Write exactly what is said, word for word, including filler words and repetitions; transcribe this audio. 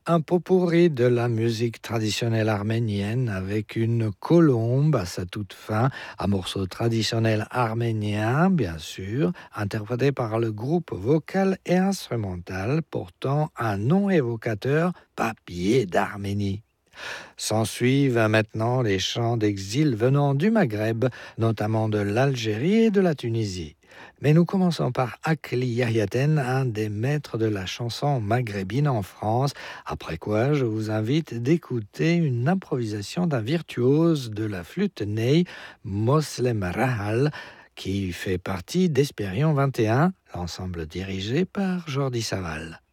Un pot-pourri de la musique traditionnelle arménienne avec une colombe à sa toute fin, un morceau traditionnel arménien, bien sûr, interprété par le groupe vocal et instrumental portant un nom évocateur, Papier d'Arménie. S'ensuivent maintenant les chants d'exil venant du Maghreb, notamment de l'Algérie et de la Tunisie. Mais nous commençons par Akli Yahiaten, un des maîtres de la chanson maghrébine en France, après quoi je vous invite d'écouter une improvisation d'un virtuose de la flûte ney, Moslem Rahal, qui fait partie d'Espérion vingt et un, l'ensemble dirigé par Jordi Saval.